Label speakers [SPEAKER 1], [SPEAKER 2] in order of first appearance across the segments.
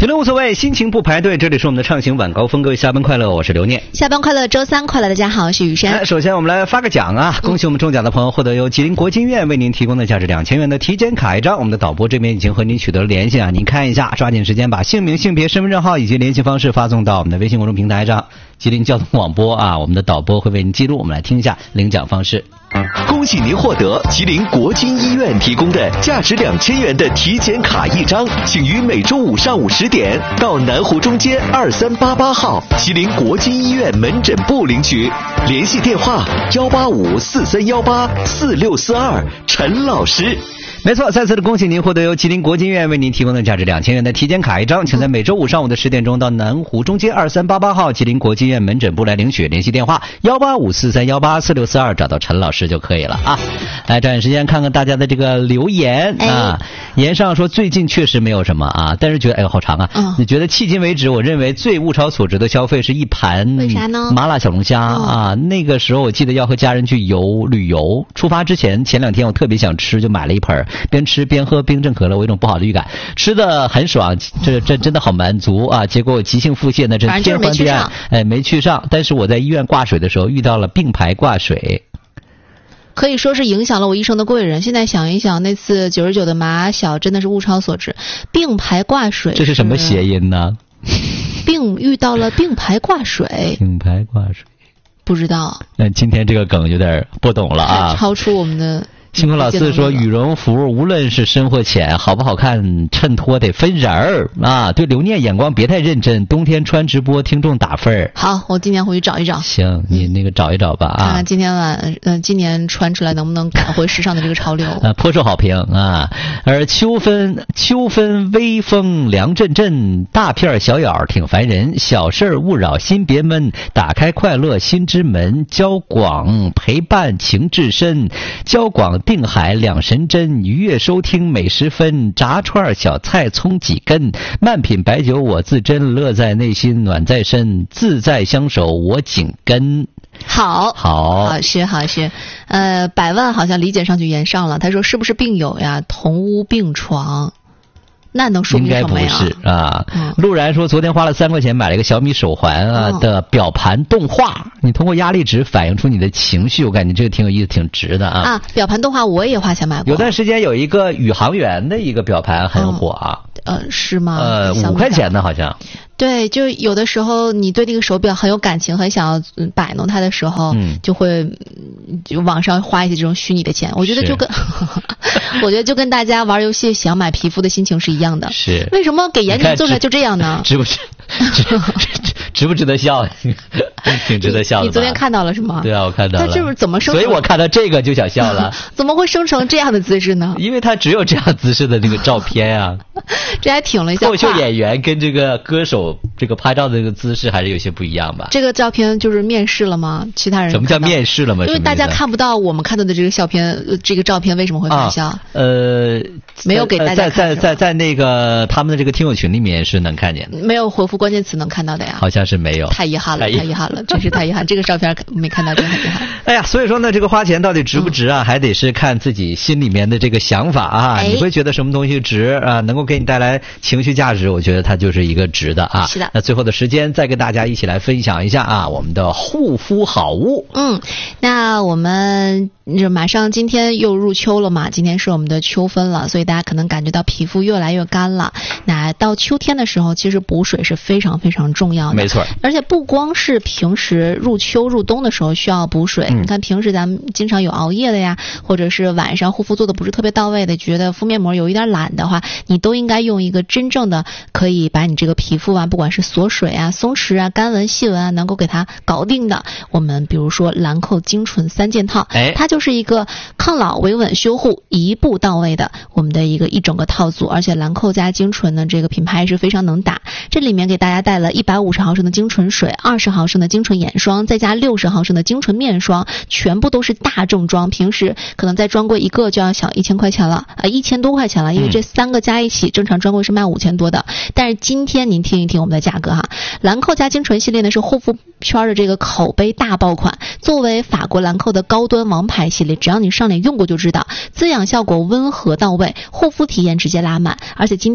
[SPEAKER 1] 体论无所谓，心情不排队。这里是我们的畅行晚高峰，各位下班快乐，我是刘念。
[SPEAKER 2] 下班快乐，周三快乐，大家好，我是雨珊。
[SPEAKER 1] 首先我们来发个奖啊！恭喜我们中奖的朋友获得由吉林国金院为您提供的价值2000元的体检卡一张。我们的导播这边已经和您取得了联系啊，您看一下，抓紧时间把姓名、性别、身份证号以及联系方式发送到我们的微信公众平台上。吉林交通广播啊，我们的导播会为您记录。我们来听一下领奖方式。
[SPEAKER 3] 恭喜您获得吉林国金医院提供的价值2000元的体检卡一张，请于每周五上午10点到南湖中街2388号吉林国金医院门诊部领取，联系电话18543184642陈老师。
[SPEAKER 1] 没错，再次的恭喜您获得由吉林国金院为您提供的价值2000元的体检卡一张，请在每周五上午的10点钟到南湖中街2388号吉林国金院门诊部来领取，联系电话18543184642找到陈老师就可以了啊。来，抓紧时间看看大家的这个留言啊。言上说最近确实没有什么啊，但是觉得哎呦好长啊。你觉得迄今为止，我认为最物超所值的消费是一盘
[SPEAKER 2] 为啥呢？
[SPEAKER 1] 麻辣小龙虾啊。那个时候我记得要和家人去旅游，出发之前前2天我特别想吃，就买了一盆。边吃边喝冰镇可乐，我有一种不好的预感，吃的很爽，这真的好满足啊！结果我急性腹泻呢，这天翻地暗，没去上。但是我在医院挂水的时候遇到了并排挂水，
[SPEAKER 2] 可以说是影响了我一生的贵人。现在想一想，那次99的麻小真的是物超所值。并排挂水，
[SPEAKER 1] 这是什么谐音呢？
[SPEAKER 2] 遇到了并排挂水，
[SPEAKER 1] 并排挂水，
[SPEAKER 2] 不知道。
[SPEAKER 1] 那今天这个梗有点不懂了啊，
[SPEAKER 2] 超出我们的。
[SPEAKER 1] 星空老四说，羽绒服无论是深或浅，好不好看衬托得分人儿啊。对刘念眼光别太认真，冬天穿直播听众打分。
[SPEAKER 2] 好，我今年回去找一找。
[SPEAKER 1] 行，你那个找一找吧啊。
[SPEAKER 2] 看看今年穿出来能不能赶回时尚的这个潮流。
[SPEAKER 1] 颇受好评啊。而秋分微风凉阵阵，大片小咬挺烦人，小事勿扰心别闷，打开快乐心之门，交广陪伴情至深，交广定海两神针，愉悦收听每10分，炸串小菜葱几根，慢品白酒我自斟，乐在内心暖在身，自在相守我紧跟。好
[SPEAKER 2] 是百万好像理解上去言上了，他说是不是病友呀，同屋并床，那能说明什么呀？
[SPEAKER 1] 应该不是啊。陆然说昨天花了3块钱买了一个小米手环的表盘动画，你通过压力值反映出你的情绪，我感觉这个挺有意思，挺值的啊。
[SPEAKER 2] 表盘动画我也花钱买过。
[SPEAKER 1] 有段时间有一个宇航员的一个表盘很火啊。
[SPEAKER 2] 是吗
[SPEAKER 1] ？5块钱的好像。
[SPEAKER 2] 对，就有的时候你对那个手表很有感情，很想要摆弄它的时候，就网上花一些这种虚拟的钱。我觉得就跟大家玩游戏想买皮肤的心情是一样的。
[SPEAKER 1] 是。
[SPEAKER 2] 为什么给研究做出来就这样呢？
[SPEAKER 1] 值不值得笑？挺值得笑的。
[SPEAKER 2] 你昨天看到了是吗？
[SPEAKER 1] 对啊，我看到了。
[SPEAKER 2] 他这是怎么生成？
[SPEAKER 1] 所以我看到这个就想笑了。
[SPEAKER 2] 怎么会生成这样的姿势呢？
[SPEAKER 1] 因为他只有这样姿势的那个照片啊。
[SPEAKER 2] 这还挺了一下。
[SPEAKER 1] 脱口秀演员跟这个歌手这个拍照的这个姿势还是有些不一样吧？
[SPEAKER 2] 这个照片就是面试了吗？其他人
[SPEAKER 1] 什么叫面试了吗？
[SPEAKER 2] 因为大家看不到我们看到的这个照片为什么会发笑？没有给大家看。
[SPEAKER 1] 在那个他们的这个听友群里面是能看见的。
[SPEAKER 2] 没有回复关键词能看到的呀？
[SPEAKER 1] 好像是没有。
[SPEAKER 2] 太遗憾了，真是太遗憾。这个照片没看到，真很遗憾。
[SPEAKER 1] 哎呀，所以说呢，这个花钱到底值不值啊？还得是看自己心里面的这个想法啊。你会觉得什么东西值啊？能够给你带来情绪价值，我觉得它就是一个值的啊。
[SPEAKER 2] 是的。
[SPEAKER 1] 那最后的时间再跟大家一起来分享一下啊，我们的护肤好物。
[SPEAKER 2] 那我们马上今天又入秋了嘛，今天是我们的秋分了，所以大家可能感觉到皮肤越来越干了。那到秋天的时候，其实补水是非常非常重要的。
[SPEAKER 1] 没错。
[SPEAKER 2] 而且不光是平时入秋入冬的时候需要补水，你看平时咱们经常有熬夜的呀，或者是晚上护肤做的不是特别到位的，觉得敷面膜有一点懒的话，你都应该用一个真正的可以把你这个皮肤啊，不管是锁水啊、松弛啊、干纹细纹啊，能够给它搞定的。我们比如说兰蔻精纯3件套，它就是一个抗老维稳修护一步到位的我们的一整个套组。而且兰蔻加精纯呢，这个品牌是非常能打。这里面给大家带了150毫升的精纯水，20毫升的精纯眼霜，再加60毫升的精纯面霜，全部都是大正装。平时可能再专柜一个就要小1000块钱了，1000多块钱了，因为这3个加一起，正常专柜是卖5000多的。但是今天您听一听我们的价格哈，兰蔻加精纯系列呢是护肤圈的这个口碑大爆款，作为法国兰蔻的高端王牌系列，只要你上脸用过就知道，滋养效果温和到位，护肤体验直接拉满。而且今天这款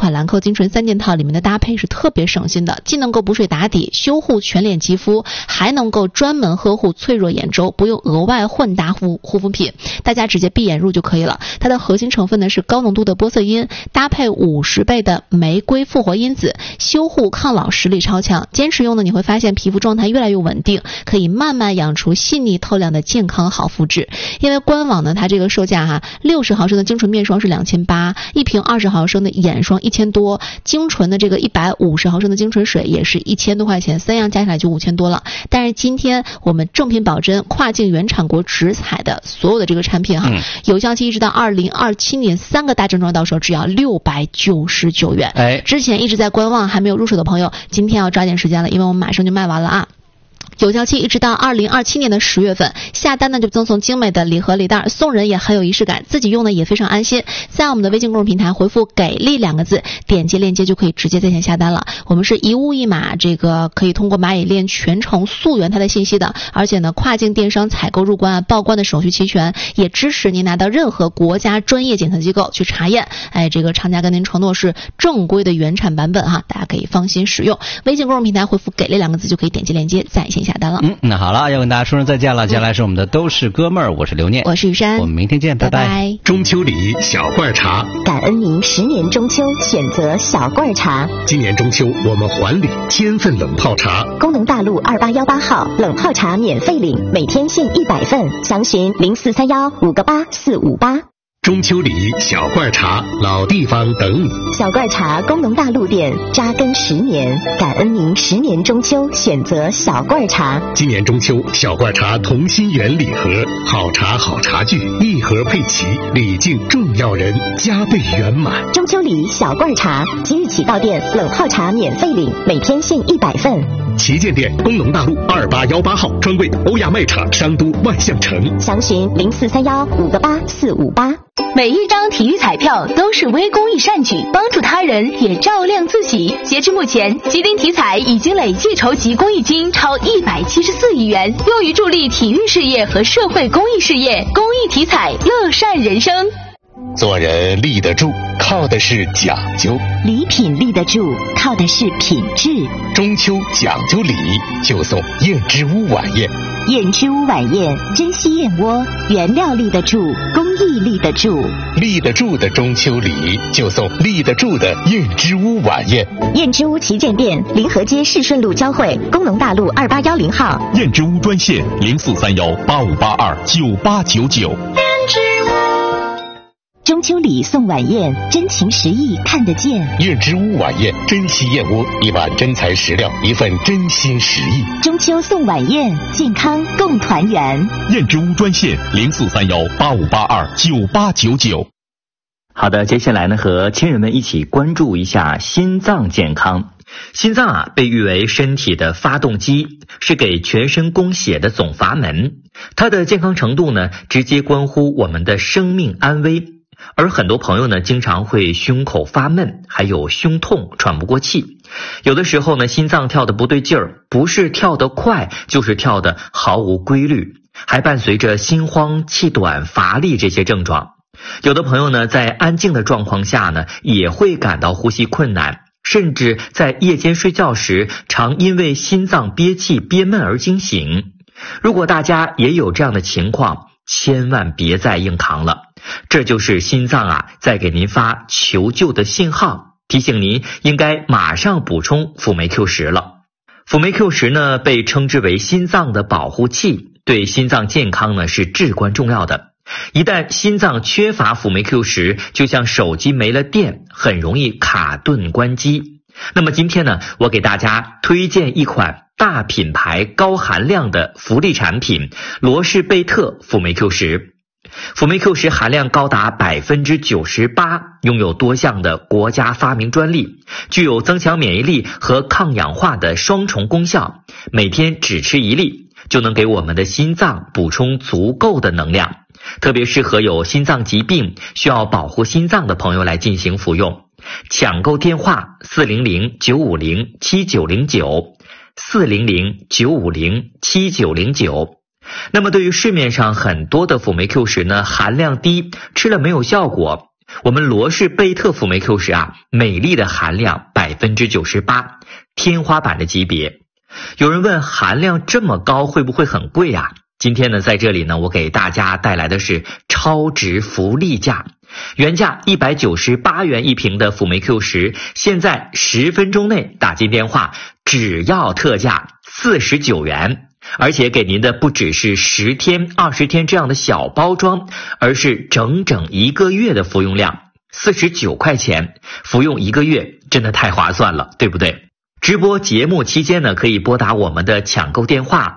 [SPEAKER 2] 款兰蔻精纯3件套里面的搭配是特别省心的，既能够补水打底修护全脸肌肤，还能够专门呵护脆弱眼周，不用额外混搭护肤品，大家直接闭眼入就可以了。它的核心成分呢是高浓度的玻色因，搭配50倍的玫瑰复活因子，修护抗老实力超强。坚持用呢，你会发现皮肤状态越来越稳定，可以慢慢养出细腻透亮的健康好肤质。因为官网呢，它这个售价60毫升的精纯面霜是2800，一瓶20毫升的眼霜1000多，精纯的这个150毫升的精纯水也是1000多块钱，3样加起来就5000多了。但是今天我们正品保真跨境原产国直采的所有的这个产品有效期一直到2027年3个大正装到手只要699元。之前一直在观望还没有入手的朋友，今天要抓紧时间了，因为我们马上就卖完了啊。有效期一直到2027年的10月份，下单呢就赠送精美的礼盒礼袋，送人也很有仪式感，自己用呢也非常安心。在我们的微信公众平台回复给力2个字，点击链接就可以直接在线下单了。我们是一物一码，这个可以通过蚂蚁链全程溯源它的信息的，而且呢跨境电商采购入关报关的手续齐全，也支持您拿到任何国家专业检测机构去查验，这个厂家跟您承诺是正规的原产版本大家可以放心使用。微信公众平台回复给力2个字就可以点击链接在线下单了。
[SPEAKER 1] 那好了，要跟大家说声再见了。接下来是我们的都是哥们儿，我是刘念，
[SPEAKER 2] 我是雨珊，
[SPEAKER 1] 我们明天见，拜拜。
[SPEAKER 4] 中秋礼小罐茶，
[SPEAKER 5] 感恩您10年中秋选择小罐茶。
[SPEAKER 4] 今年中秋我们还礼1000份冷泡茶。
[SPEAKER 5] 功能大陆2818号冷泡茶免费领，每天限100份，详询0431-58458。
[SPEAKER 4] 中秋礼小罐茶，老地方等你。
[SPEAKER 5] 小罐茶工农大陆店扎根10年，感恩您10年中秋选择小罐茶。
[SPEAKER 4] 今年中秋小罐茶同心圆礼盒，好茶好茶具，一盒配齐，礼敬重要人，加倍圆满。
[SPEAKER 5] 中秋礼小罐茶，即日起到店冷泡茶免费领，每天限100份。
[SPEAKER 4] 旗舰店工农大陆2818号专柜欧亚卖场商都万象城，
[SPEAKER 5] 详询0431-58458。
[SPEAKER 6] 每一张体育彩票都是微公益善举，帮助他人也照亮自己。截至目前，吉林体彩已经累计筹集公益金超174亿元，用于助力体育事业和社会公益事业。公益体彩，乐善人生。
[SPEAKER 4] 做人立得住，靠的是讲究；
[SPEAKER 5] 礼品立得住，靠的是品质。
[SPEAKER 4] 中秋讲究礼，就送燕之屋晚宴。
[SPEAKER 5] 燕之屋晚宴，珍稀燕窝，原料立得住，工艺立得住。
[SPEAKER 4] 立得住的中秋礼，就送立得住的燕之屋晚宴。
[SPEAKER 5] 燕之屋旗舰店，临河街市顺路交汇，工农大陆2810号。
[SPEAKER 7] 燕之屋专线0431-8582-9899。
[SPEAKER 5] 中秋礼送晚宴，真情实意看得见。
[SPEAKER 4] 燕之屋晚宴，珍稀燕窝，一碗真材实料，一份真心实意。
[SPEAKER 5] 中秋送晚宴，健康共团圆。
[SPEAKER 7] 燕之屋专线0431-8582-9899。
[SPEAKER 1] 好的，接下来呢，和亲人们一起关注一下心脏健康。心脏被誉为身体的发动机，是给全身供血的总阀门。它的健康程度呢，直接关乎我们的生命安危。而很多朋友呢，经常会胸口发闷，还有胸痛、喘不过气。有的时候呢，心脏跳得不对劲儿，不是跳得快，就是跳得毫无规律，还伴随着心慌、气短、乏力这些症状。有的朋友呢，在安静的状况下呢，也会感到呼吸困难，甚至在夜间睡觉时，常因为心脏憋气憋闷而惊醒。如果大家也有这样的情况，千万别再硬扛了，这就是心脏在给您发求救的信号，提醒您应该马上补充辅酶 Q10了。辅酶 Q10呢，被称之为心脏的保护器，对心脏健康呢是至关重要的。一旦心脏缺乏辅酶 Q10，就像手机没了电，很容易卡顿关机。那么今天呢，我给大家推荐一款大品牌高含量的福利产品罗氏贝特辅酶 Q10。辅酶 Q10 含量高达 98%， 拥有多项的国家发明专利，具有增强免疫力和抗氧化的双重功效，每天只吃1粒，就能给我们的心脏补充足够的能量，特别适合有心脏疾病需要保护心脏的朋友来进行服用。抢购电话400-950-7909 400-950-7909。那么对于市面上很多的辅酶 Q10 呢，含量低，吃了没有效果，
[SPEAKER 8] 我们罗氏贝特辅酶 Q 十啊，镁粒的含量98%，天花板的级别。有人问，含量这么高会不会很贵啊？今天呢，在这里呢，我给大家带来的是超值福利价，原价198元一瓶的辅酶 Q 十，现在10分钟内打进电话，只要特价49元。而且给您的不只是10天、20天这样的小包装，而是整整1个月的服用量，49块钱，服用1个月，真的太划算了，对不对？直播节目期间呢，可以拨打我们的抢购电话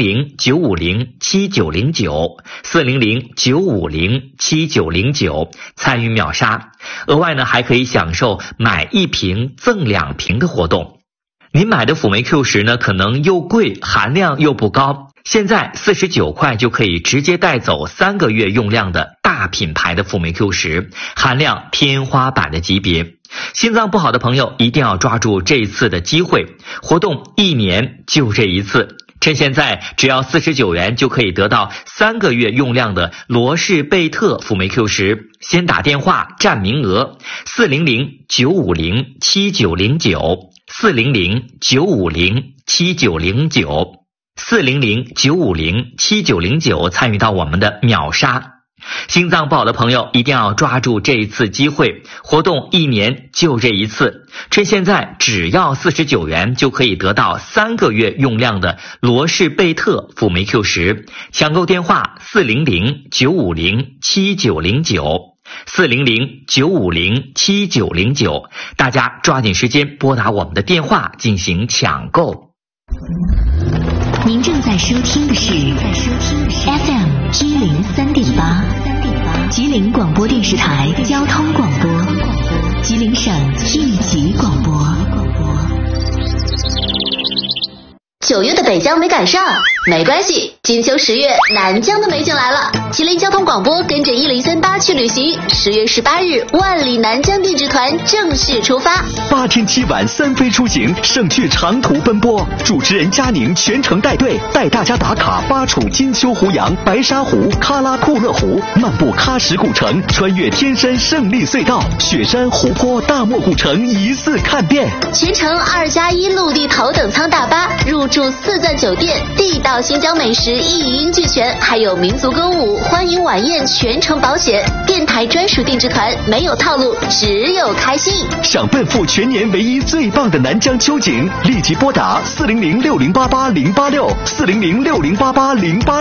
[SPEAKER 8] 400-950-7909，400-950-7909，参与秒杀。额外呢，还可以享受买1瓶赠2瓶的活动。您买的辅酶 Q 十呢，可能又贵，含量又不高，现在49块就可以直接带走3个月用量的大品牌的辅酶 Q 十，含量天花板的级别。心脏不好的朋友一定要抓住这一次的机会，活动1年就这一次，趁现在只要49元就可以得到3个月用量的罗氏贝特辅酶 Q 十，先打电话占名额，400-950-7909，400-950-7909，400-950-7909，参与到我们的秒杀。心脏不好的朋友一定要抓住这一次机会，活动1年就这一次，趁现在只要49元就可以得到3个月用量的罗氏贝特辅酶 Q 十，抢购电话400-950-7909，400-950-7909，大家抓紧时间拨打我们的电话进行抢购。
[SPEAKER 5] 您正在收听的是 FM 103.8，吉林广播电视台交通广播，吉林省应急广播。
[SPEAKER 6] 9月的北疆没赶上，没关系，金秋10月南疆的美景来了。吉林交通广播跟着1038去旅行，10月18日万里南疆定制团正式出发
[SPEAKER 3] ，8天7晚3飞出行，省去长途奔波。主持人佳宁全程带队，带大家打卡巴楚金秋湖洋、白沙湖、喀拉库勒湖，漫步喀什古城，穿越天山胜利隧道，雪山、湖泊、大漠古城一次看遍。
[SPEAKER 6] 全程2+1陆地头等舱大巴，入住4钻酒店，地道新疆美食一应俱全，还有民族歌舞、欢迎晚宴全程保险。电台专属定制团，没有套路，只有开心。
[SPEAKER 3] 想奔赴全年唯一最棒的南疆秋景，立即拨打400-6088-086，400-6088-086。